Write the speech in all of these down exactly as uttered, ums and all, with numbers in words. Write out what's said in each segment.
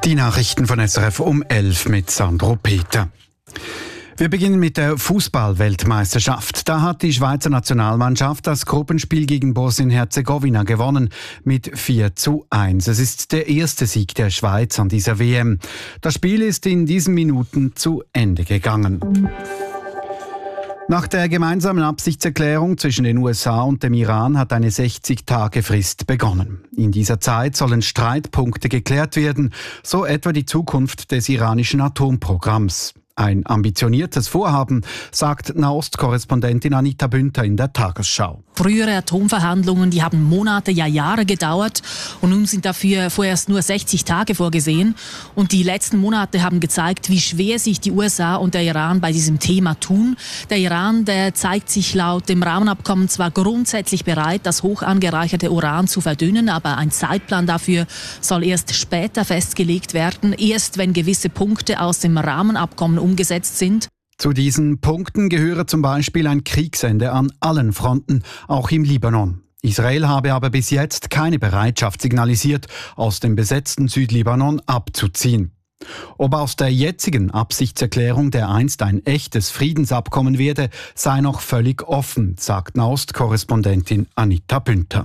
Die Nachrichten von S R F um elf mit Sandro Peter. Wir beginnen mit der Fußball-Weltmeisterschaft. Da hat die Schweizer Nationalmannschaft das Gruppenspiel gegen Bosnien-Herzegowina gewonnen mit vier zu eins. Es ist der erste Sieg der Schweiz an dieser W M. Das Spiel ist in diesen Minuten zu Ende gegangen. Nach der gemeinsamen Absichtserklärung zwischen den U S A und dem Iran hat eine sechzig-Tage-Frist begonnen. In dieser Zeit sollen Streitpunkte geklärt werden, so etwa die Zukunft des iranischen Atomprogramms. Ein ambitioniertes Vorhaben, sagt Nahost-Korrespondentin Anita Bünter in der Tagesschau. Frühere Atomverhandlungen, die haben Monate, ja Jahre gedauert und nun sind dafür vorerst nur sechzig Tage vorgesehen. Und die letzten Monate haben gezeigt, wie schwer sich die U S A und der Iran bei diesem Thema tun. Der Iran, der zeigt sich laut dem Rahmenabkommen zwar grundsätzlich bereit, das hoch angereicherte Uran zu verdünnen, aber ein Zeitplan dafür soll erst später festgelegt werden, erst wenn gewisse Punkte aus dem Rahmenabkommen umgesetzt sind. Zu diesen Punkten gehöre zum Beispiel ein Kriegsende an allen Fronten, auch im Libanon. Israel habe aber bis jetzt keine Bereitschaft signalisiert, aus dem besetzten Südlibanon abzuziehen. Ob aus der jetzigen Absichtserklärung dereinst ein echtes Friedensabkommen werde, sei noch völlig offen, sagt Nahost-Korrespondentin Anita Bünter.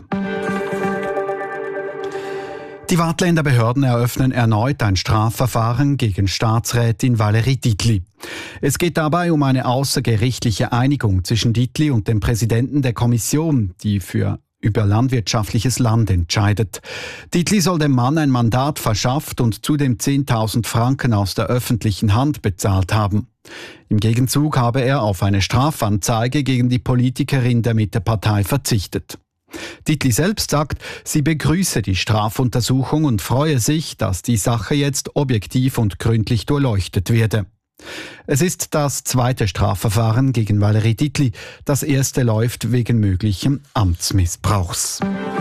Die Waadtländer Behörden eröffnen erneut ein Strafverfahren gegen Staatsrätin Valérie Dietli. Es geht dabei um eine außergerichtliche Einigung zwischen Dietli und dem Präsidenten der Kommission, die für über landwirtschaftliches Land entscheidet. Dietli soll dem Mann ein Mandat verschafft und zudem zehntausend Franken aus der öffentlichen Hand bezahlt haben. Im Gegenzug habe er auf eine Strafanzeige gegen die Politikerin der Mittepartei verzichtet. Dietli selbst sagt, sie begrüße die Strafuntersuchung und freue sich, dass die Sache jetzt objektiv und gründlich durchleuchtet werde. Es ist das zweite Strafverfahren gegen Valérie Dietli. Das erste läuft wegen möglichem Amtsmissbrauchs.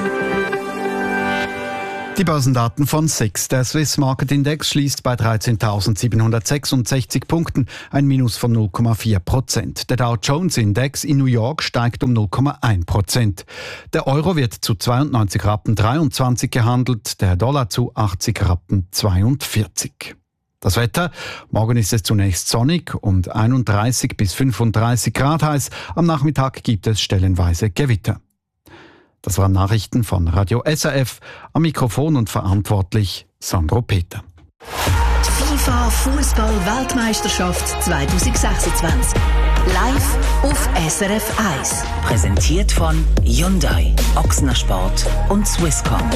Die Börsendaten von S I X. Der Swiss Market Index schließt bei dreizehntausendsiebenhundertsechsundsechzig Punkten, ein Minus von null Komma vier Prozent. Der Dow Jones Index in New York steigt um null Komma eins Prozent. Der Euro wird zu zweiundneunzig Rappen dreiundzwanzig gehandelt, der Dollar zu achtzig Rappen zweiundvierzig. Das Wetter: Morgen ist es zunächst sonnig und einunddreißig bis fünfunddreißig Grad heiß. Am Nachmittag gibt es stellenweise Gewitter. Das waren Nachrichten von Radio S R F. Am Mikrofon und verantwortlich Sandro Peter. Die FIFA Fußball-Weltmeisterschaft zwanzig sechsundzwanzig. Live auf S R F eins. Präsentiert von Hyundai, Ochsner Sport und Swisscom.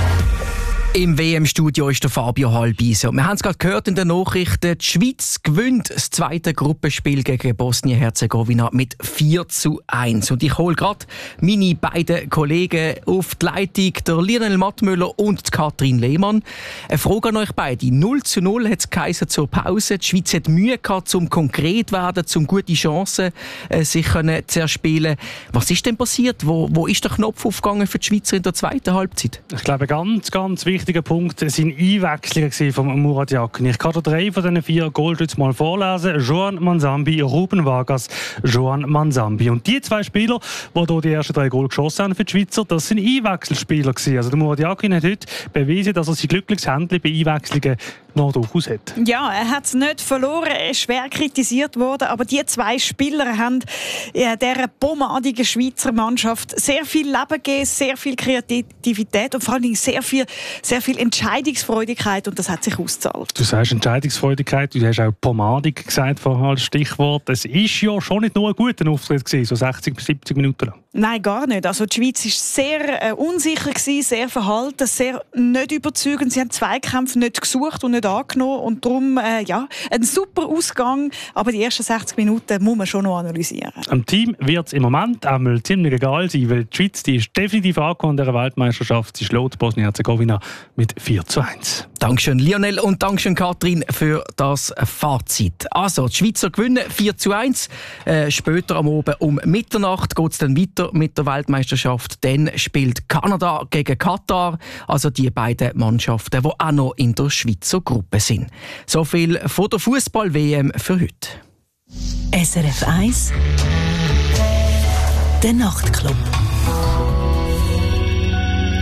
Im W M-Studio ist der Fabio Halbise. Wir haben es gerade gehört in den Nachrichten. Die Schweiz gewinnt das zweite Gruppenspiel gegen Bosnien-Herzegowina mit vier zu eins. Und ich hole gerade meine beiden Kollegen auf die Leitung, der Lionel Mattmüller und die Katrin Lehmann. Eine Frage an euch beide. null zu null hat es geheißen zur Pause. Die Schweiz hat Mühe gehabt, um konkret zu werden, um gute Chancen äh, sich können zu erspielen. Was ist denn passiert? Wo, wo ist der Knopf aufgegangen für die Schweizer in der zweiten Halbzeit? Ich glaube, ganz, ganz wichtig. Wichtiger Punkt sind Einwechslungen von Murat Yakin. Ich kann drei von diesen vier Goalschützen mal vorlesen. Joan Manzambi, Ruben Vargas, Joan Manzambi. Und die zwei Spieler, die hier die ersten drei Goal geschossen haben für die Schweizer, das sind Einwechselspieler gewesen. Also der Murat Yakin hat heute bewiesen, dass er sein glückliches Händchen bei Einwechslungen noch durchaus hat. Ja, er hat es nicht verloren, er ist schwer kritisiert worden, aber die zwei Spieler haben ja, dieser pomadigen Schweizer Mannschaft sehr viel Leben gegeben, sehr viel Kreativität und vor allem sehr viel, sehr viel Entscheidungsfreudigkeit, und das hat sich ausgezahlt. Du sagst Entscheidungsfreudigkeit, du hast auch pomadig gesagt vorher als Stichwort. Es ist ja schon nicht nur ein guter Auftritt gewesen, so sechzig bis siebzig Minuten lang. Nein, gar nicht. Also die Schweiz war sehr äh, unsicher gewesen, sehr verhalten, sehr nicht überzeugend. Sie haben Zweikämpfe nicht gesucht und nicht angenommen und darum äh, ja, ein super Ausgang, aber die ersten sechzig Minuten muss man schon noch analysieren. Am Team wird es im Moment einmal ziemlich egal sein, weil die Schweiz die ist definitiv angekommen in dieser Weltmeisterschaft. Sie schlägt Bosnien-Herzegowina mit vier zu eins. Dankeschön Lionel und Dankeschön Katrin für das Fazit. Also, die Schweizer gewinnen vier zu eins. Äh, später am Abend um Mitternacht geht es dann weiter mit der Weltmeisterschaft. Dann spielt Kanada gegen Katar, also die beiden Mannschaften, die auch noch in der Schweizer Gruppe sind. So viel von der Fußball-W M für heute. S R F eins Der Nachtclub. Um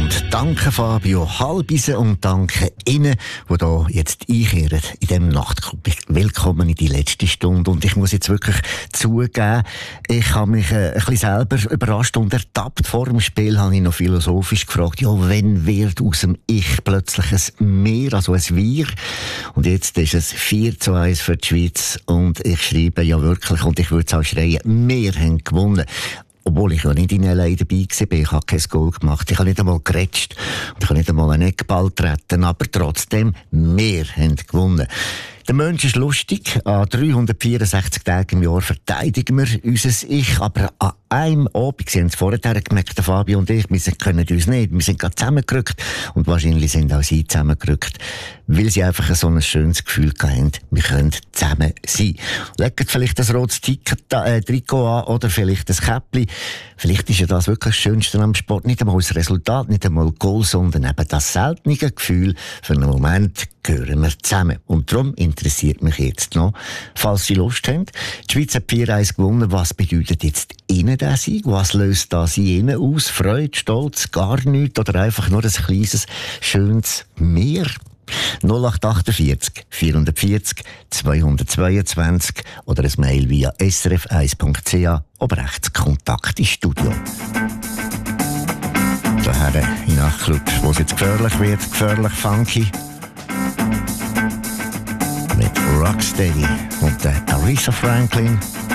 Und danke Fabio Halbisen und danke Ihnen, die hier jetzt einkehren in diesem Nachtclub. Willkommen in die letzte Stunde. Und ich muss jetzt wirklich zugeben, ich habe mich äh, ein bisschen selber überrascht und ertappt. Vor dem Spiel habe ich noch philosophisch gefragt, ja, wenn wird aus dem Ich plötzlich ein Mehr, also ein Wir? Und jetzt ist es vier zu eins für die Schweiz und ich schreibe ja wirklich, und ich würde es auch schreien, wir haben gewonnen. Obwohl ich ja nicht in L A dabei war, ich habe kein Goal gemacht, ich habe nicht einmal gerätscht, ich habe nicht einmal einen Eckball treten, aber trotzdem, wir haben gewonnen. Der Mensch ist lustig. An dreihundertvierundsechzig Tagen im Jahr verteidigen wir unser Ich. Aber an einem Abend, Sie haben es vorher gemerkt, der Fabio und ich, wir können uns nicht. Wir sind gerade zusammengerückt. Und wahrscheinlich sind auch Sie zusammengerückt, weil Sie einfach so ein schönes Gefühl hatten, wir können zusammen sein. Legt vielleicht das rotes Ticket, äh, Trikot an oder vielleicht ein Käppli. Vielleicht ist ja das wirklich das Schönste am Sport. Nicht einmal das Resultat, nicht einmal Goal, sondern eben das seltene Gefühl, für einen Moment gehören wir zusammen. Und darum interessiert mich jetzt noch, falls Sie Lust haben. Die Schweiz hat vier eins gewonnen. Was bedeutet jetzt Ihnen der Sieg? Was löst das in Ihnen aus? Freude, Stolz, gar nichts oder einfach nur ein kleines, schönes Mehr? null acht achtundvierzig vierhundertvierzig zweihundertzweiundzwanzig oder ein Mail via s r f eins punkt c h oder rechts Kontakt ins Studio. Daher in Nachtclub, wo es jetzt gefährlich wird, gefährlich funky. Mit Rocksteady und der Aretha Franklin.